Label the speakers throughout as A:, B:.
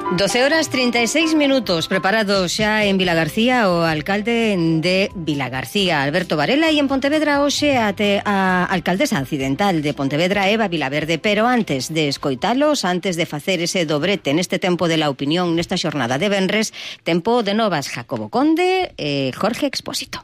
A: 12:36, preparados xa en Vilagarcía o alcalde de Vilagarcía, Alberto Varela, e en Pontevedra hoxe a alcaldesa accidental de Pontevedra, Eva Vilaverde. Pero antes de escoitalos, antes de facer ese dobrete neste tempo de la opinión, nesta xornada de venres, tempo de novas, Jacobo Conde e Jorge Expósito.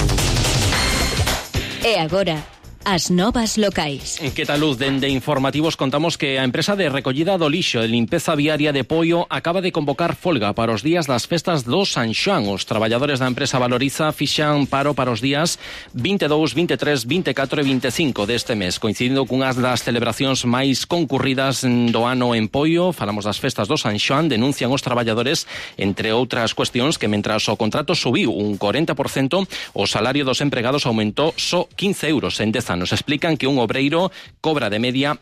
B: E agora, as novas locais.
C: Que tal, Luz? Dende Informativos contamos que a empresa de recollida do lixo e limpeza viaria de Poio acaba de convocar folga para os días das festas do San Xoán. Os traballadores da empresa Valoriza fixan paro para os días 22, 23, 24 e 25 deste mes, coincidindo cunhas das celebracións máis concurridas do ano en Poio. Falamos das festas do San Xoán. Denuncian os traballadores, entre outras cuestións, que mentras o contrato subiu un 40%, o salario dos empregados aumentou só 15 euros en 10 anos. Nos explican que un obreiro cobra de media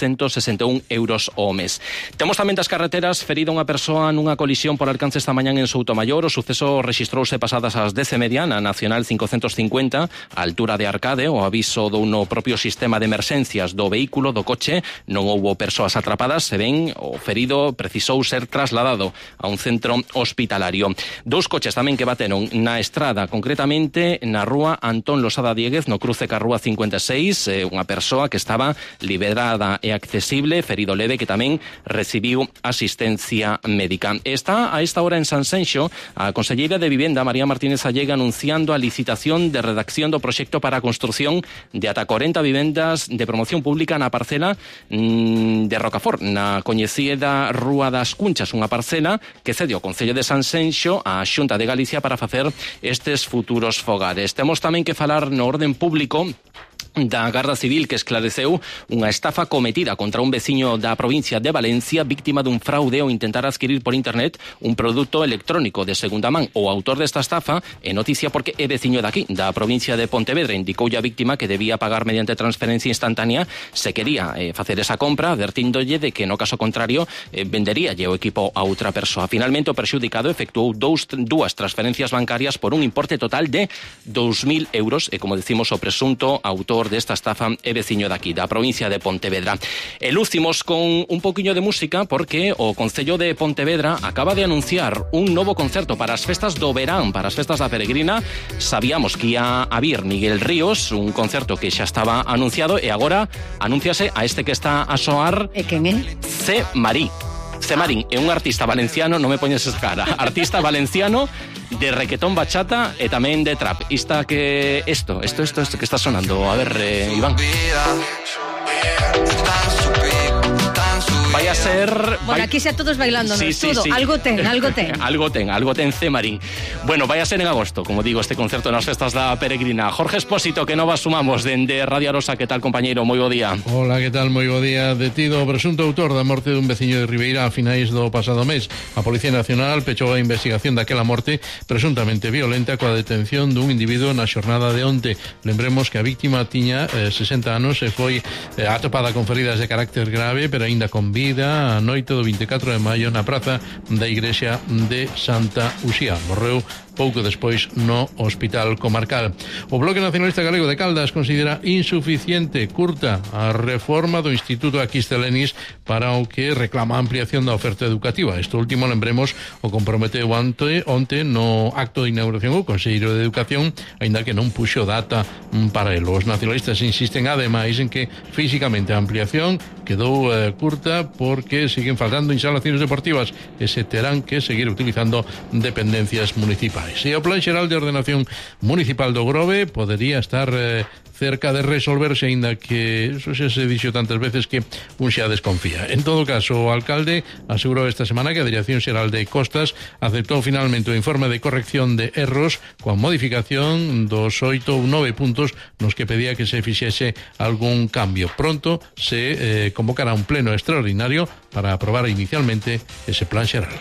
C: 961 euros ao mes. Temos tamén das carreteras. Ferida unha persoa nunha colisión por alcance esta mañán en Soutomaior. O suceso rexistrouse pasadas as 10:30 na Nacional 550, a altura de Arcade. O aviso do no propio sistema de emerxencias do vehículo, do coche. Non houbo persoas atrapadas. Se ven, o ferido precisou ser trasladado a un centro hospitalario. Dous coches tamén que bateron na estrada, concretamente na rúa Antón Losada Dieguez, no cruce ca rúa 56. Unha persoa que estaba liberada e accesible, ferido leve, que tamén recibiu asistencia médica. Está a esta hora en Sanxenxo a conselleira de Vivenda, María Martínez Allega, anunciando a licitación de redacción do proxecto para a construción de ata 40 vivendas de promoción pública na parcela de Rocafort, na coñecida Rúa das Cunchas, unha parcela que cede o Concello de Sanxenxo á Xunta de Galicia para facer estes futuros fogares. Temos tamén que falar no orden público da Garda Civil, que esclareceu unha estafa cometida contra un veciño da provincia de Valencia, víctima dun fraude ao intentar adquirir por internet un produto electrónico de segunda man. O autor desta estafa é noticia porque é veciño daqui, da provincia de Pontevedra. Indicoulle a víctima que debía pagar mediante transferencia instantánea se quería facer esa compra, advertíndolle de que no caso contrario venderíalle o equipo a outra persoa. Finalmente o perxudicado efectuou dúas transferencias bancarias por un importe total de 2.000 euros e, como decimos, o presunto autor desta estafa é veciño daqui, da provincia de Pontevedra. E lucimos con un poquinho de música porque o Concello de Pontevedra acaba de anunciar un novo concerto para as festas do verán, para as festas da Peregrina. Sabíamos que ia a vir Miguel Ríos, un concerto que xa estaba anunciado, e agora anúnciase a este que está a soar.
A: E quen é?
C: C. Marín. C. Marín é un artista valenciano, non me poñes esa cara, artista valenciano de requetón, bachata e tamén de trap. Isto que está sonando, a ver, Iván. Vai a ser...
A: Bueno, aquí xa todos bailando,
C: sí,
A: sí, todo.
C: Sí.
A: Algo ten.
C: algo ten C. Marín. Bueno, vai a ser en agosto, como digo, este concerto nas festas da Peregrina. Jorge Expósito, que novas sumamos dende Radio Arosa. Que tal, compañeiro? Moi bo día.
D: Hola, que tal? Moi bo día. Detido o presunto autor da morte dun veciño de Ribeira a finais do pasado mes. A Policía Nacional pechou a investigación daquela morte presuntamente violenta coa detención dun individuo na xornada de onte. Lembremos que a víctima tiña 60 anos e foi atopada con feridas de carácter grave, pero aínda con vida a noite do 24 de maio na praza da igrexa de Santa Uxía. Morreu pouco despois no Hospital Comarcal. O Bloque Nacionalista Galego de Caldas considera insuficiente, curta, a reforma do Instituto Aquistelenis para o que reclama a ampliación da oferta educativa. Isto último, lembremos, o comprometeu onte no acto de inauguración o Conselleiro de Educación, aínda que non puxo data para el. Os nacionalistas insisten ademais en que físicamente a ampliación quedou curta porque siguen faltando instalacións deportivas e se terán que seguir utilizando dependencias municipais. E o Plan Xeral de Ordenación Municipal do Grove podería estar cerca de resolverse, aínda que eso xa se dixo tantas veces que un xa desconfía. En todo caso, o alcalde asegurou esta semana que a Dirección Xeral de Costas aceptou finalmente o informe de corrección de erros coa modificación dos 8 ou 9 puntos nos que pedía que se fixese algún cambio. Pronto se convocará un pleno extraordinario para aprobar inicialmente ese plan xeral.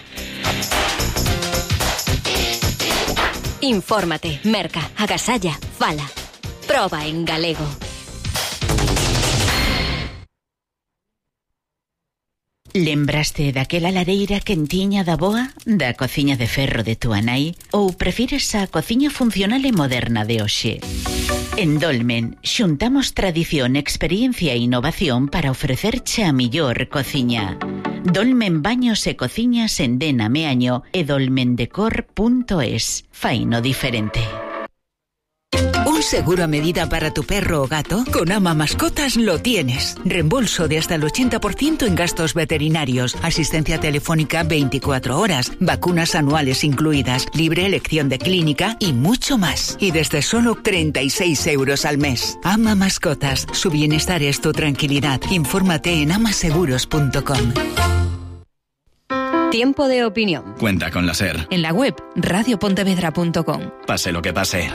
B: Infórmate, merca, agasalla, fala. Proba en galego. Lembraste daquela lareira quentiña da boa, da cociña de ferro de túa nai, ou prefires a cociña funcional e moderna de hoxe? En Dolmen xuntamos tradición, experiencia e innovación para ofrecerche a millor cociña. Dolmen Baños e Cociñas en Dena Meaño e dolmendecor.es. Faino diferente.
E: ¿Un seguro a medida para tu perro o gato? Con Ama Mascotas lo tienes. Reembolso de hasta el 80% en gastos veterinarios, asistencia telefónica 24 horas, vacunas anuales incluidas, libre elección de clínica y mucho más. Y desde solo 36 euros al mes. Ama Mascotas. Su bienestar es tu tranquilidad. Infórmate en amaseguros.com.
A: Tiempo de opinión.
F: Cuenta con la SER.
G: En la web radiopontevedra.com.
F: Pase lo que pase.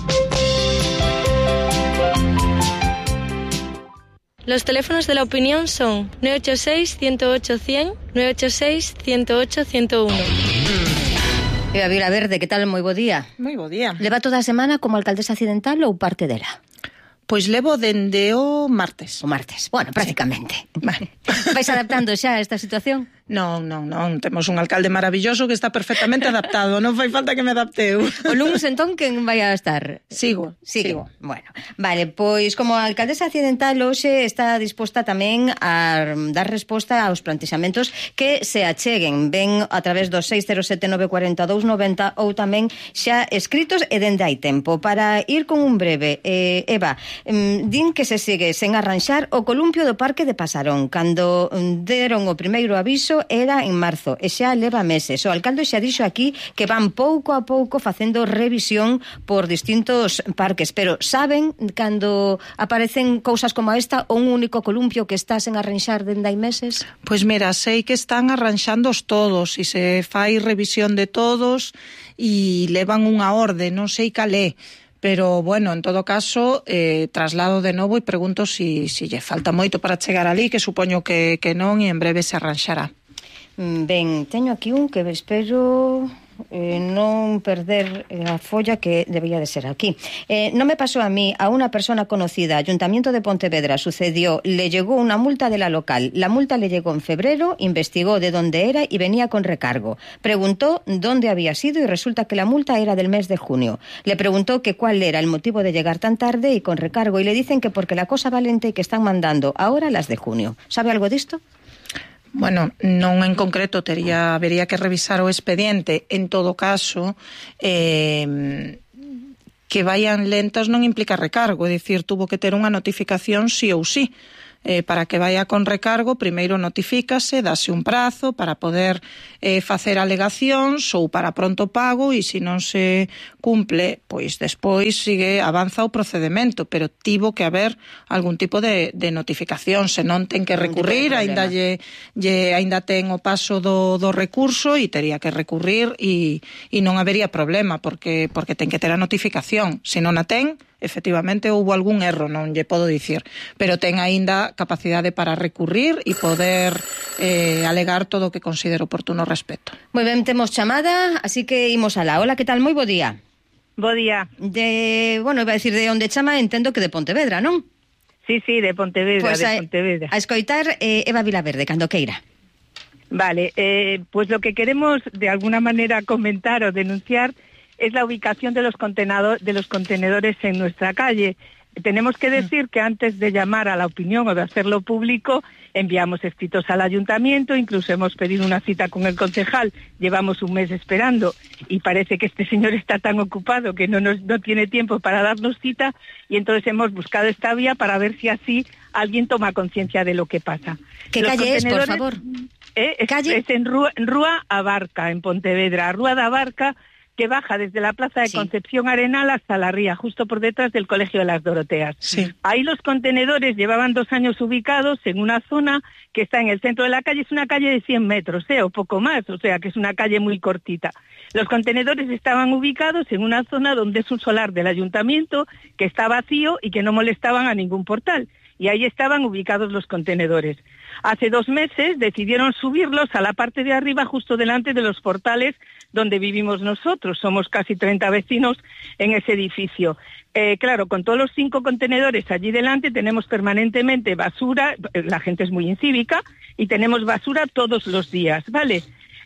H: Los teléfonos de la opinión son 986-108-100, 986-108-101.
A: Eva Vilaverde, que tal? Moi bo día.
I: Moi bo día.
A: Leva toda a semana como alcaldesa accidental ou parte dela?
I: Pois levo dende o martes.
A: O martes, bueno, prácticamente.
I: Sí. Vale.
A: Vais adaptando xa a esta situación?
I: Non. Temos un alcalde maravilloso que está perfectamente adaptado. Non fai falta que me adapte eu.
A: O luns, entón, quen vai a estar?
I: Sigo.
A: Bueno, vale, pois como a alcaldesa accidental hoxe está disposta tamén a dar resposta aos plantexamentos que se acheguen, ben a través dos 607-942-90 ou tamén xa escritos e dende hai tempo. Para ir con un breve, Eva, din que se sigue sen arranxar o columpio do Parque de Pasarón. Cando deron o primeiro aviso era en marzo e xa leva meses. O alcalde xa dixo aquí que van pouco a pouco facendo revisión por distintos parques, pero saben cando aparecen cousas como esta ou un único columpio que está sen arranxar dende hai meses?
I: Pois mira, sei que están arranxándoos todos e se fai revisión de todos e levan unha orde, non sei cal é. Pero, bueno, en todo caso, traslado de novo e pregunto si lle falta moito para chegar ali, que supoño que non, e en breve se arranxará.
A: Ben, teño aquí un que espero non perder a folla que debía de ser aquí. Non me pasó a mí, a una persona conocida, Ayuntamiento de Pontevedra, sucedió, le llegó una multa de la local. La multa le llegó en febrero, investigó de dónde era y venía con recargo. Preguntó dónde había sido y resulta que la multa era del mes de junio. Le preguntó que cuál era el motivo de llegar tan tarde y con recargo y le dicen que porque la cosa valente que están mandando ahora las de junio. ¿Sabe algo disto?
I: Bueno, non en concreto habería que revisar o expediente. En todo caso, que vayan lentas non implica recargo, é dicir, tuvo que ter unha notificación sí ou sí. Para que vaya con recargo, primeiro notifícase, dase un prazo para poder facer alegacións ou para pronto pago e se non se cumple, pois despois avanza o procedimento, pero tivo que haber algún tipo de notificación, senón ten que recurrir, aínda ten o paso do recurso e tería que recurrir e non habería problema porque ten que ter a notificación. Se non a ten, efectivamente houve algún erro, non lle podo dicir, pero ten aínda capacidade para recurrir e poder alegar todo o que considero oportuno respecto.
A: Moi ben, temos chamada, así que imos alá. Hola, que tal? Moi bo día.
J: Bo día.
A: Iba a decir de onde chama, entendo que de Pontevedra, non?
J: Sí, de Pontevedra,
A: pues
J: de Pontevedra.
A: A escoitar Eva Vilaverde, cando queira.
J: Vale, pues lo que queremos de alguna manera comentar o denunciar es la ubicación de los contenedores en nuestra calle. Tenemos que decir que antes de llamar a la opinión o de hacerlo público, enviamos escritos al ayuntamiento, incluso hemos pedido una cita con el concejal, llevamos un mes esperando y parece que este señor está tan ocupado que no tiene tiempo para darnos cita y entonces hemos buscado esta vía para ver si así alguien toma conciencia de lo que pasa.
A: ¿Qué calle es, por favor?
J: ¿Calle? Es en Rúa Abarca, en Pontevedra. Rúa de Abarca, que baja desde la Plaza de Concepción Arenal hasta la Ría, justo por detrás del Colegio de las Doroteas.
I: Sí.
J: Ahí los contenedores llevaban 2 años ubicados en una zona que está en el centro de la calle. Es una calle de 100 metros, o poco más, o sea que es una calle muy cortita. Los contenedores estaban ubicados en una zona donde es un solar del ayuntamiento que está vacío y que no molestaban a ningún portal. Y ahí estaban ubicados los contenedores. Hace 2 meses decidieron subirlos a la parte de arriba, justo delante de los portales donde vivimos nosotros. Somos casi 30 vecinos en ese edificio. Claro, con todos los 5 contenedores allí delante tenemos permanentemente basura, la gente es muy incívica, y tenemos basura todos los días, ¿vale?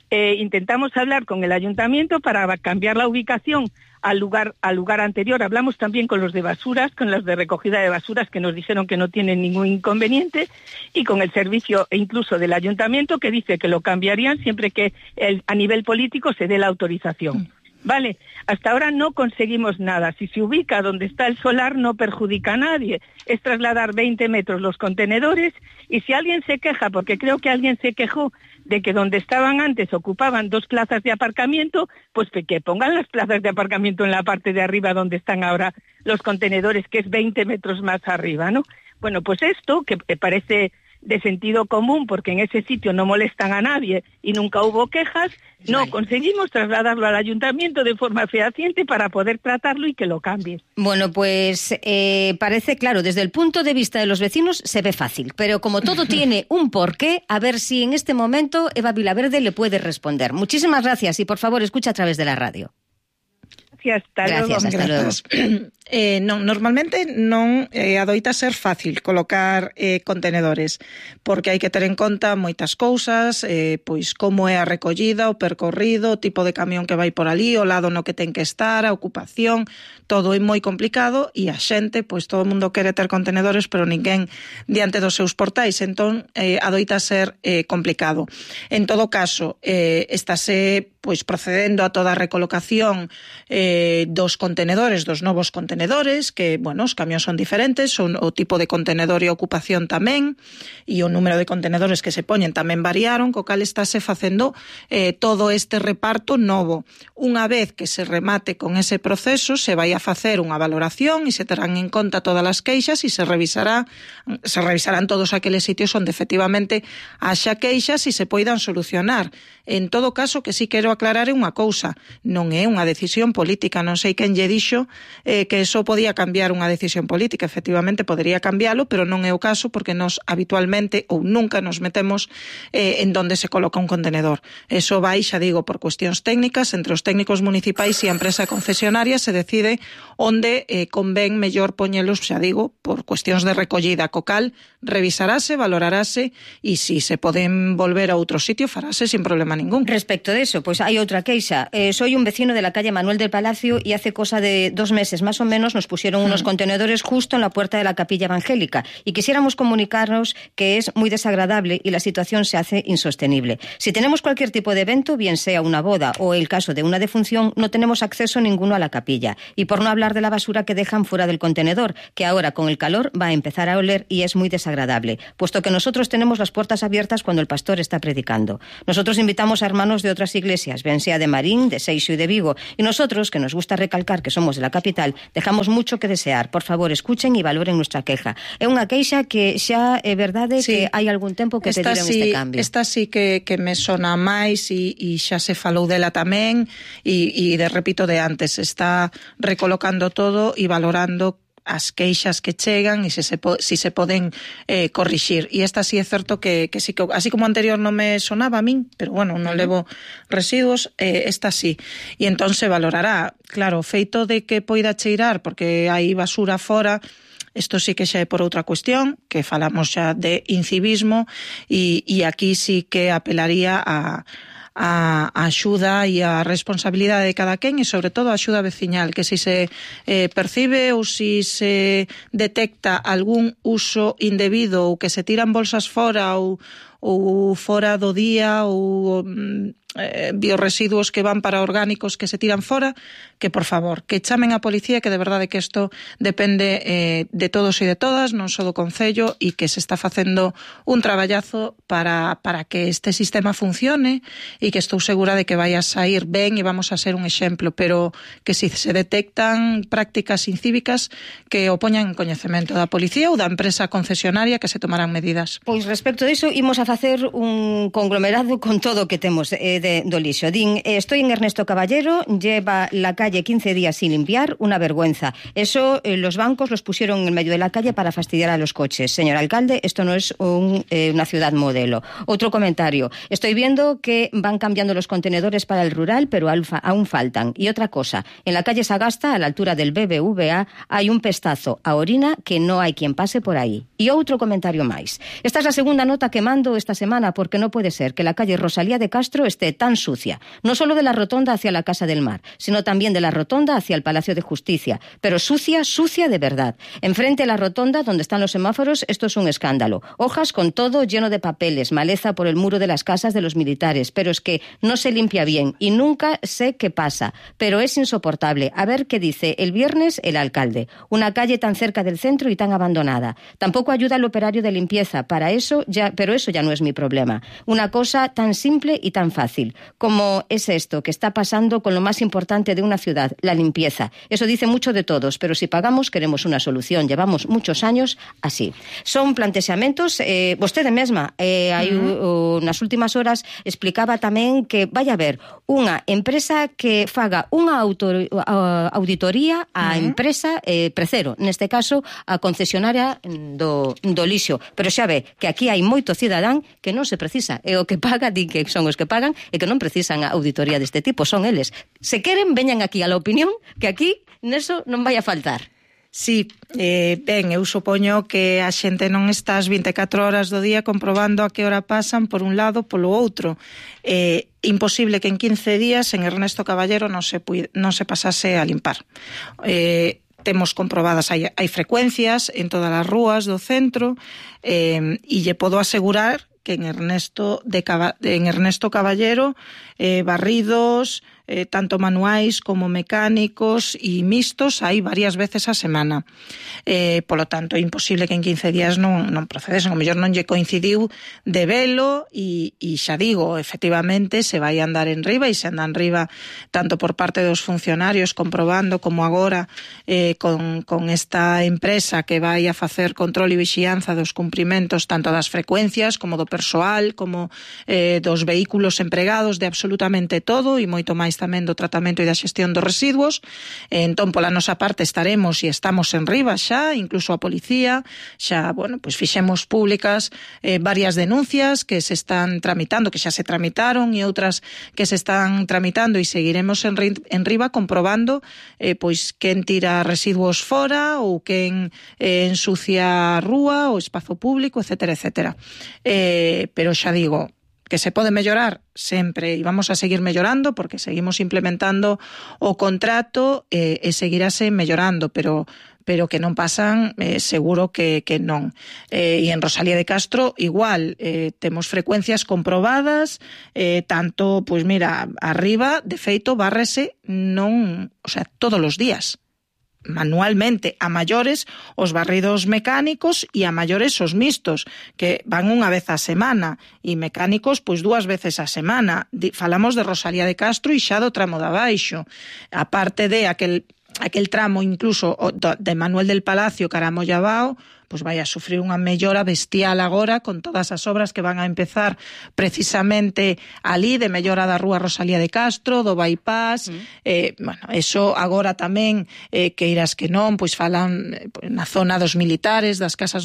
J: intentamos hablar con el ayuntamiento para cambiar la ubicación al lugar anterior. Hablamos también con los de basuras, con los de recogida de basuras, que nos dijeron que no tienen ningún inconveniente, y con el servicio e incluso del ayuntamiento, que dice que lo cambiarían siempre que a nivel político se dé la autorización. Vale, hasta ahora no conseguimos nada. Si se ubica donde está el solar no perjudica a nadie. Es trasladar 20 metros los contenedores, y si alguien se queja, porque creo que alguien se quejó de que donde estaban antes ocupaban 2 plazas de aparcamiento, pues que pongan las plazas de aparcamiento en la parte de arriba donde están ahora los contenedores, que es 20 metros más arriba, ¿no? Bueno, pues esto, que parece de sentido común, porque en ese sitio no molestan a nadie y nunca hubo quejas, no conseguimos trasladarlo al ayuntamiento de forma fehaciente para poder tratarlo y que lo cambie.
A: Bueno, pues parece claro, desde el punto de vista de los vecinos se ve fácil, pero como todo tiene un porqué, a ver si en este momento Eva Vilaverde le puede responder. Muchísimas gracias y por favor escucha a través de la radio.
J: Gracias,
A: hasta luego.
I: Normalmente non adoita ser fácil colocar contenedores, porque hai que ter en conta moitas cousas, pois como é a recollida, o percorrido, o tipo de camión que vai por ali, o lado no que ten que estar, a ocupación, todo é moi complicado, e a xente, pois todo o mundo quere ter contenedores, pero ninguén diante dos seus portais, entón adoita ser complicado. En todo caso, estáse pois procedendo a toda a recolocación dos contenedores, dos novos contenedores, que, bueno, os camións son diferentes, son o tipo de contenedor e ocupación tamén, e o número de contenedores que se poñen tamén variaron, co cal estáse facendo todo este reparto novo. Unha vez que se remate con ese proceso, se vai a facer unha valoración e se terán en conta todas as queixas e se revisarán todos aqueles sitios onde efectivamente haxa queixas e se poidan solucionar. En todo caso, que sí quero aclarar unha cousa, non é unha decisión política, non sei quen lle dixo que eso podía cambiar unha decisión política, efectivamente podería cambiálo, pero non é o caso, porque nos habitualmente ou nunca nos metemos en donde se coloca un contenedor. Eso vai, xa digo, por cuestións técnicas, entre os técnicos municipais e a empresa concesionaria se decide onde convén mellor poñelos, xa digo, por cuestións de recollida, co cal revisarase, valorarase e si se poden volver a outro sitio farase sin problema ningún.
A: Respecto de eso, pues hay otra queixa. Soy un vecino de la calle Manuel del Palacio y hace cosa de 2 meses más o menos nos pusieron unos contenedores justo en la puerta de la capilla evangélica y quisiéramos comunicarnos que es muy desagradable y la situación se hace insostenible. Si tenemos cualquier tipo de evento, bien sea una boda o el caso de una defunción, no tenemos acceso ninguno a la capilla. Y por no hablar de la basura que dejan fuera del contenedor, que ahora con el calor va a empezar a oler y es muy desagradable, puesto que nosotros tenemos las puertas abiertas cuando el pastor está predicando. Nosotros invitamos a hermanos de otras iglesias, bien sea de Marín, de Seixo y de Vigo, y nosotros, que nos gusta recalcar que somos de la capital, dejamos mucho que desear. Por favor, escuchen e valoren nuestra queja. É unha queixa que xa é verdade que hai algún tempo que pediron este cambio.
I: Esta sí que me sona máis e xa se falou dela tamén e repito de antes, está recolocando todo e valorando as queixas que chegan e si se poden corrixir. E esta sí é certo que sí que, así como anterior non me sonaba a min, pero bueno, non levo residuos, esta sí. E entón se valorará. Claro, o feito de que poida cheirar porque hai basura fora, isto sí que xa é por outra cuestión, que falamos xa de incivismo e aquí sí que apelaría a axuda e a responsabilidade de cada quen e sobre todo a axuda veciñal, que si se percibe ou si se detecta algún uso indebido ou que se tiran bolsas fora ou fora do día ou biorresiduos que van para orgánicos que se tiran fora, que por favor, que chamen a policía, que de verdade que isto depende de todos e de todas, non só do Concello, e que se está facendo un traballazo para que este sistema funcione e que estou segura de que vai a sair ben e vamos a ser un exemplo, pero que si se detectan prácticas incívicas que o poñan en coñecemento da policía ou da empresa concesionaria, que se tomarán medidas.
A: Pois respecto de iso, imos a facer un conglomerado con todo o que temos do lixo. Estoy en Ernesto Caballero, lleva la calle 15 días sin limpiar, una vergüenza. Eso los bancos los pusieron en medio de la calle para fastidiar a los coches. Señor alcalde, esto no es una ciudad modelo. Otro comentario. Estoy viendo que van cambiando los contenedores para el rural, pero aún faltan. Y otra cosa, en la calle Sagasta, a la altura del BBVA, hay un pestazo a orina que no hay quien pase por ahí. Y outro comentario máis. Esta es la segunda nota que mando esta semana porque no puede ser que la calle Rosalía de Castro esté tan sucia, no solo de la rotonda hacia la Casa del Mar, sino también de la rotonda hacia el Palacio de Justicia, pero sucia, sucia de verdad. Enfrente a la rotonda, donde están los semáforos, esto es un escándalo. Hojas con todo lleno de papeles, maleza por el muro de las casas de los militares, pero es que no se limpia bien y nunca sé qué pasa, pero es insoportable. A ver qué dice el viernes el alcalde. Una calle tan cerca del centro y tan abandonada. Tampoco ayuda el operario de limpieza, pero eso ya no es mi problema. Una cosa tan simple y tan fácil como es esto que está pasando con lo más importante de una ciudad, la limpieza. Eso dice mucho de todos, pero si pagamos queremos una solución. Llevamos muchos años así. Son plantexamentos, vostede mesma, nas últimas horas explicaba tamén que vai haber unha empresa que faga unha auditoría á empresa Precero, neste caso a concesionaria do lixo, pero xa ve que aquí hai moito cidadán que non se precisa, e o que paga di que son os que pagan e que non precisan a auditoría deste tipo, son eles. Se queren, veñan aquí a la opinión, que aquí neso non vai a faltar.
I: Sí, ben, eu supoño que a xente non está as 24 horas do día comprobando a que hora pasan por un lado polo outro. Imposible que en 15 días en Ernesto Caballero non se pasase a limpar. Temos comprobadas, hai frecuencias en todas as rúas do centro, e lle podo asegurar que en Ernesto Caballero barridos, tanto manuais como mecánicos e mixtos, hai varias veces a semana. Polo tanto, é imposible que en 15 días non procedesen. O mellor non lle coincidiu de velo e xa digo, efectivamente, se vai andar en riba e se anda en riba tanto por parte dos funcionarios comprobando como agora con esta empresa que vai a facer control e vixianza dos cumprimentos tanto das frecuencias como do persoal, como dos vehículos empregados, de absolutamente todo e moito máis tamén do tratamento e da xestión dos residuos. Entón, pola nosa parte estaremos e estamos en riba xa, incluso a policía, xa, bueno, pois fixemos públicas varias denuncias que se están tramitando, que xa se tramitaron e outras que se están tramitando e seguiremos en riba comprobando pois quen tira residuos fora ou quen ensucia a rúa, o espazo público, etcétera, etcétera. Pero xa digo, que se pode mellorar sempre e vamos a seguir mellorando porque seguimos implementando o contrato e seguirase mellorando, pero que non pasan, seguro que non. E en Rosalía de Castro igual, temos frecuencias comprobadas, tanto, pois mira, arriba, de feito, bárrese todos os días. Manualmente, a maiores os barridos mecánicos e a maiores os mixtos, que van unha vez a semana, e mecánicos pois 2 veces a semana. Falamos de Rosalía de Castro e xa do tramo de abaixo, aparte de aquel tramo incluso de Manuel del Palacio cara a Mollabao, pois vai a sufrir unha mellora bestial agora con todas as obras que van a empezar precisamente ali de mellora da rúa Rosalía de Castro, do bypass. Bueno, eso agora tamén, que irás que non, pois falan na zona dos militares, das casas